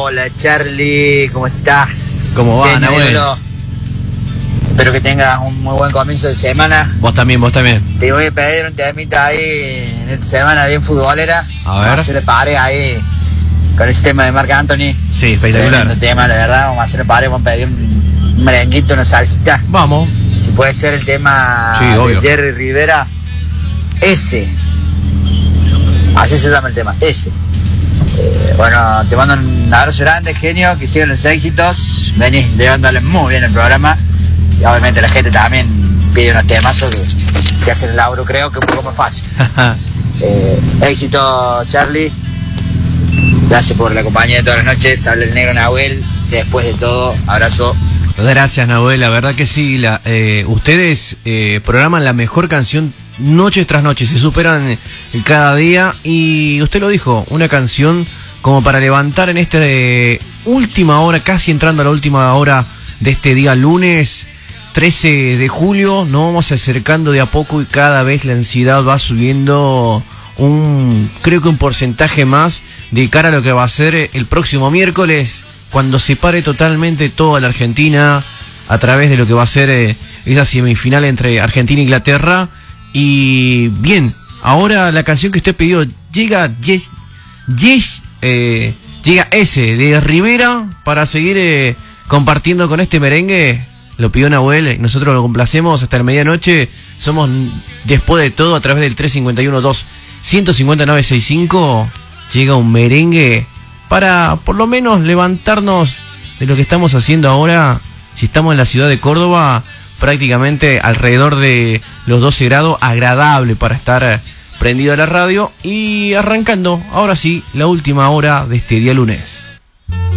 Hola Charlie, ¿cómo estás? ¿Cómo va, Bien, Nahuel? Espero que tengas un muy buen comienzo de semana. Vos también. Te voy a pedir un temita ahí en esta semana bien futbolera. A ver. Vamos a hacerle pare ahí con ese tema de Marc Anthony. Sí, espectacular. Tremendo tema, la verdad. Vamos a hacerle pare, vamos a pedir un merenguito, una salsita. Vamos. Si puede ser el tema Sí, obvio. de Jerry Rivera. Ese. Así se llama el tema, ese. Bueno, te mando un abrazo grande, genio, que sigan los éxitos. Venís llevándole muy bien el programa. Y obviamente la gente también pide unos temazos que hacen el laburo, creo que un poco más fácil. Éxito, Charlie. Gracias por la compañía de todas las noches. Habla el negro Nahuel. Después de todo, abrazo. Gracias, Nahuel. La verdad que sí. Ustedes programan la mejor canción noche tras noche. Se superan cada día. Y usted lo dijo, una canción como para levantar en última hora, casi entrando a la última hora de este día lunes 13 de julio. Nos vamos acercando de a poco y cada vez la ansiedad va subiendo creo que un porcentaje más de cara a lo que va a ser el próximo miércoles, cuando se pare totalmente toda la Argentina a través de lo que va a ser esa semifinal entre Argentina e Inglaterra. Y bien, ahora la canción que usted pidió llega ese de Rivera para seguir compartiendo con este merengue. Lo pidió Nahuel y nosotros lo complacemos hasta la medianoche. Somos, después de todo, a través del 351-2-159-65 llega un merengue para por lo menos levantarnos de lo que estamos haciendo ahora. Si estamos en la ciudad de Córdoba, prácticamente alrededor de los 12 grados, agradable para estar prendido a la radio y arrancando ahora sí la última hora de este día lunes.